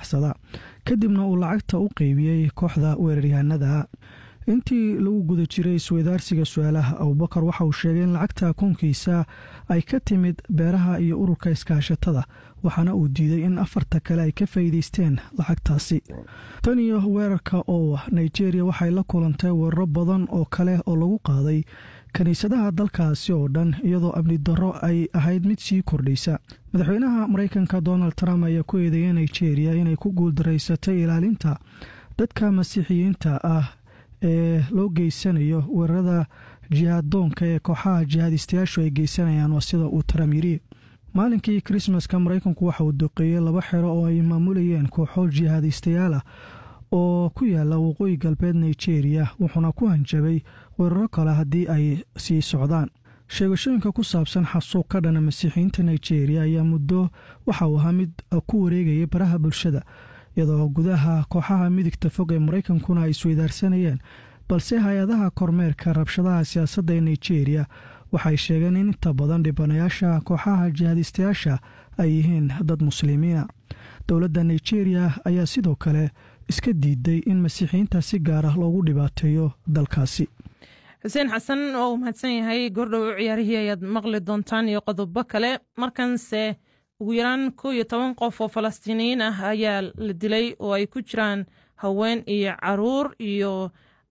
baxsada kadibna uu lacagta u qaybiyey kooxda weeraryahanada. intii lagu guda jiray isweydaarsiga su'aalaha Abubakar waxa uu sheegay in lacagta akoonkiisa ay ka timid beeraha iyo ururka iskaashatada waxaana uu diiday in afarta kale ay ka faa'iideysteen lacagtaasi. tan iyo weerarka oo Nigeria waxay la kulantay weeraro badan oo kale oo lagu qaaday kaniisadaha dalkaasi oo dhan iyadoo amni darro ay ahayd mid sii kordhaysa. madaxweynaha Mareykanka Donald Trump ayaa ku eedeeyay Nigeria inay ku guuldareysatay ilaalinta dadka masiixiyiinta ah ee loo geysanayo weerarada jihaadoonka ee kooxaha jihaadistayaashu ay geysanayaan waa sida uu Trump yiri. maalinkii Christmaska Mareykanku waxa uu duqeeyay 2 xero oo ay maamulayeen kooxo jihaadistayaal ah oo ku yaala waqooyi galbeed Nigeria wuxuuna ku hanjabay weeraro kale haddii ay sii socdaan. sheegashooyinka ku saabsan xasuuq ka dhana masiixiyiinta Nigeria ayaa muddo waxa uu ahaa mid ku wareegayay baraha bulshada iyadoo gudaha kooxaha midigta fog ee Mareykankuna ay isweydaarsanayeen balse hay-adaha kormeerka rabshadaha siyaasadda ee Nigeria waxay sheegeen in inta badan dhibanayaasha kooxaha jihaadistayaasha ay yihiin dad muslimiina. dowladda Nigeria ayaa sidoo kale iska diiday in masiixiyiinta si gaar ah loogu dhibaateeyo dalkaasi. xuseen xasan oo mahadsan yahay gordhow ciyaarihii ayaad maqli doontaan iyo qodobo kale. markanse ugu yaraan 11 qof oo Falastiiniyiin ah ayaa la dilay oo ay ku jiraan haween iyo caruur iyo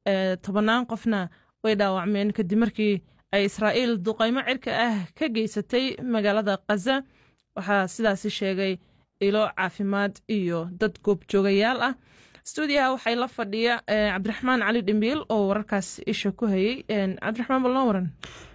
10 qofna way dhaawacmeen kadib markii ay Israa'iil duqeymo cirka ah ka geysatay magaalada Gaza. waxaa sidaasi sheegay ilo caafimaad iyo dad goobjoogayaal ah. stuudiyaha waxay la fadhiya Cabdiraxmaan Cali Dhimbiil oo wararkaas isha ku hayay. Cabdiraxmaan ballan waran.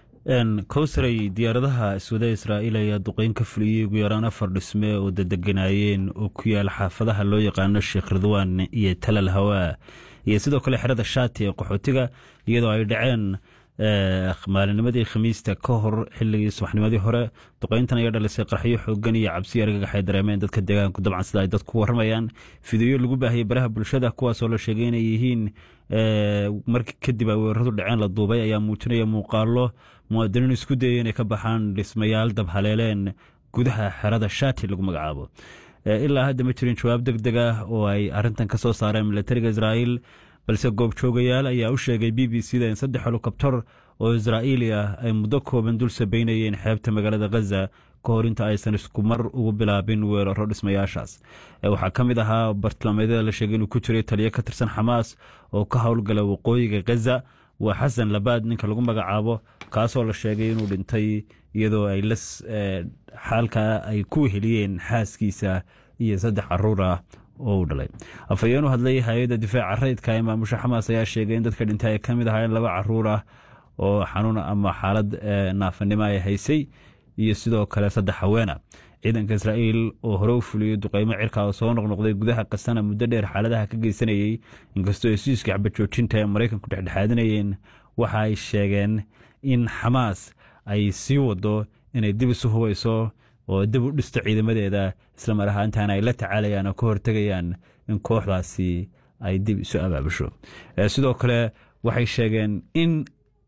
kowsaray diyaaradaha iswada Israa'iil ayaa duqeyn ka fuliyay ugu yaraan 4 dhisme oo dedeganayeen oo ku yaal xaafadaha loo yaqaano Sheekh Ridwaan iyo Talal Hawaa iyo sidoo kale xerada Shaati ee qaxootiga iyadoo ay dhaceen maalinimadii Khamiista ka hor xilligii subaxnimadii hore. duqeyntan ayaa dhalisay qarxiyo xooggan iyo cabsi argagax ay dareemeen dadka deegaanka dabcan sida ay dadku waramayaan. fiidiyo lagu baahiyay baraha bulshada kuwaas oo la sheegay inay yihiin markii kadib ay weeraradu dhaceen la duubay ayaa muujinaya muuqaalo muwaadiniin isku dayay inay ka baxaan dhismayaal dab haleeleen gudaha xerada Shaati lagu magacaabo. ilaa hadda ma jirin jawaab degdeg ah oo ay arrintan ka soo saareen militariga Israa'iil balse goobjoogayaal ayaa u sheegay BBC-da in 3 helikobtar oo Israa'iili ah ay muddo kooban dul sabeynayeen xeebta magaalada Gaza ka hor inta aysan isku mar ugu bilaabin weeraro dhismayaashaas. waxaa ka mid ahaa bartilmaameedyada la sheegay inuu ku jiray taliye ka tirsan Xamaas oo ka howlgala waqooyiga Gaza waa Xasan Labaad ninka lagu magacaabo kaasoo la sheegay inuu dhintay iyadoo ay xaalka ay ku heliyeen xaaskiisa iyo 3 caruur ah oo dhalay. afayeen u hadlay hay'adda difaaca rayidka ee maamusha Xamaas ayaa sheegay in dadka dhintay ay ka mid ahaayeen 2 caruur ah oo xanuun ama xaalad naafanimo ay haysay iyo sidoo kale 3 haween ah. ciidanka Israa'iil oo hore u fuliyay duqeymo cirka oo soo noqnoqday gudaha Qasana muddo dheer xaaladaha ka geysanayay inkastoo heshiiska xabad joojinta ee Mareykanku dhexdhexaadinayeen waxa ay sheegeen in Xamaas ay sii wado inay dib isu hubayso oo dib u dhisto ciidamadeeda isla mar ahaantaana ay la tacaalayaan oo ka hortagayaan in kooxdaasi ay dib isu abaabusho. sidoo kale waxay sheegeen in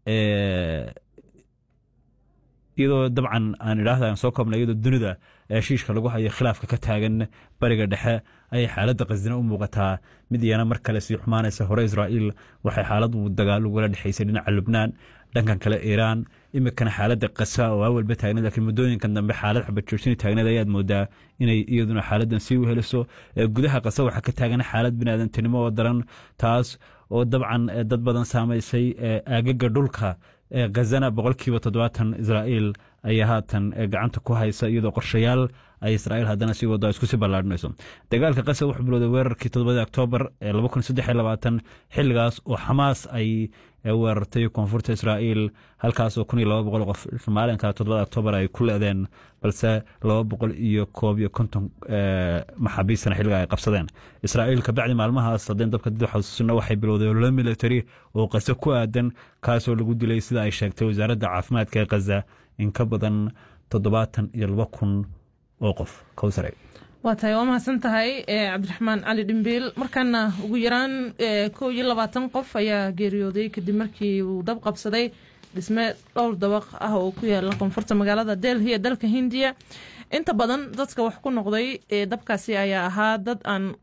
iyadoo dabcan aan idhaahda soo koobnay iyadoo dunida heshiiska lagu hayo khilaafka ka taagan bariga dhexe ay xaaladda Qasdina u muuqataa mid iyana mar kale sii xumaanaysa. hore Israa'iil waxay xaaladu dagaal uga dhaxaysay dhinaca Lubnaan dhankan kale Iiraan imikana xaaladda Gaza oo awalba taagnayd laakiin muddooyinkan dambe xaalad xabad joojin taagnayd ayaad moodaa inay iyaduna xaaladdan sii u heliso. gudaha Gaza waxaa ka taagan xaalad bini'aadantinimo oo daran taas oo dabcan dad badan saamaysay aagaga dhulka Gazana 70% Israa'iil ayaa haatan gacanta ku haysa iyadoo qorshayaal ay Israa'iil haddana sii wado isku sii ballaadhinayso. dagaalka Gaza wuxuu bilowday weerarkii 7 Oktoobar 2023 xilligaas oo Xamaas ay weerartay koonfurta Israa'iil halkaas oo 1200 qof maalinka 7 Oktoobar ay ku leedeen balse 250 maxaabiisna xilliga ay qabsadeen. Israa'iil ka bacdi maalmahaas hadeen dabka dib xasuusna waxay bilowday olole military oo Gaza ku aadan kaasoo lagu dilay sida ay sheegtay wasaaradda caafimaadka ee Gaza in ka badan 72,000 oo qof. kowsaray waa tahay waa mahadsan tahay Cabdiraxmaan Cali Dhimbiil. markana ugu yaraan 22 qof ayaa geeriyooday kadib markii uu dab qabsaday dhisme dhowr dabaq ah oo ku yaala koonfurta magaalada Delhi ee dalka Hindiya. inta badan dadka wax ku noqday dabkaasi ayaa ahaa dad aan